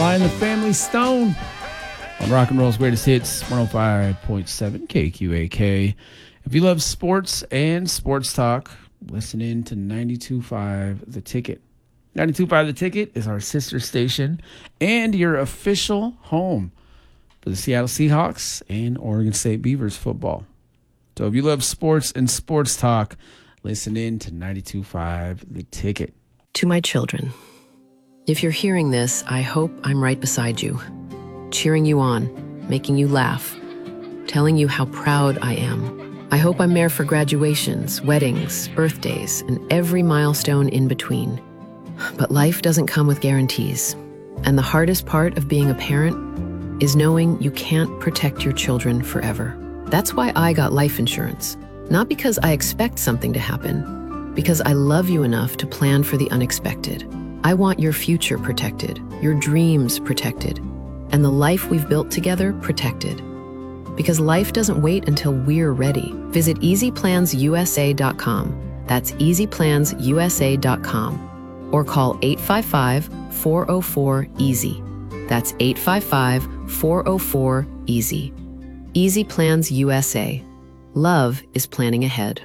Sly and the Family Stone on Rock and Roll's Greatest Hits, 105.7 KQAK. If you love sports and sports talk, listen in to 92.5 The Ticket. 92.5 The Ticket is our sister station and your official home for the Seattle Seahawks and Oregon State Beavers football. So if you love sports and sports talk, listen in to 92.5 The Ticket. To my children, if you're hearing this, I hope I'm right beside you, cheering you on, making you laugh, telling you how proud I am. I hope I'm there for graduations, weddings, birthdays, and every milestone in between. But life doesn't come with guarantees. And the hardest part of being a parent is knowing you can't protect your children forever. That's why I got life insurance. Not because I expect something to happen, because I love you enough to plan for the unexpected. I want your future protected, your dreams protected, and the life we've built together protected. Because life doesn't wait until we're ready. Visit easyplansusa.com. That's easyplansusa.com. Or call 855-404-EASY. That's 855-404-EASY. Easy Plans USA. Love is planning ahead.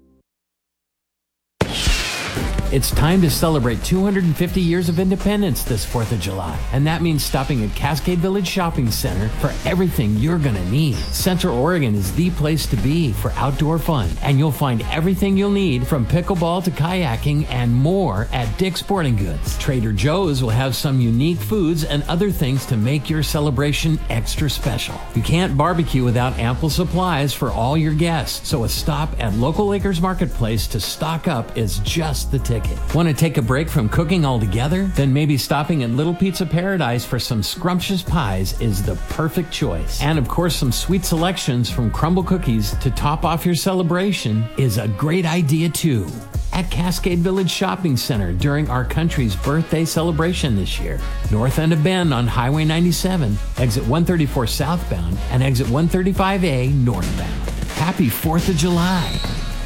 It's time to celebrate 250 years of independence this 4th of July. And that means stopping at Cascade Village Shopping Center for everything you're going to need. Central Oregon is the place to be for outdoor fun. And you'll find everything you'll need from pickleball to kayaking and more at Dick's Sporting Goods. Trader Joe's will have some unique foods and other things to make your celebration extra special. You can't barbecue without ample supplies for all your guests. So a stop at Local Acres Marketplace to stock up is just the ticket. Want to take a break from cooking altogether? Then maybe stopping at Little Pizza Paradise for some scrumptious pies is the perfect choice. And of course, some sweet selections from Crumble Cookies to top off your celebration is a great idea too. At Cascade Village Shopping Center during our country's birthday celebration this year. North end of Bend on Highway 97, exit 134 southbound and exit 135A northbound. Happy 4th of July.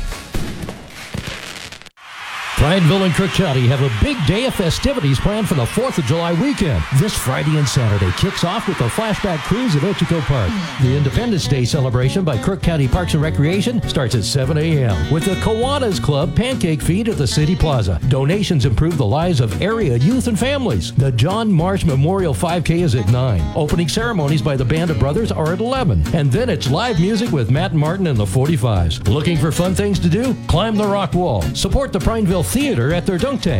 Prineville and Crook County have a big day of festivities planned for the 4th of July weekend. This Friday and Saturday kicks off with the Flashback Cruise at Ochoco Park. The Independence Day celebration by Crook County Parks and Recreation starts at 7 a.m. with the Kiwanis Club Pancake Feed at the City Plaza. Donations improve the lives of area youth and families. The John Marsh Memorial 5K is at 9. Opening ceremonies by the Band of Brothers are at 11. And then it's live music with Matt Martin and the 45s. Looking for fun things to do? Climb the rock wall. Support the Prineville Theater at their dunk tank.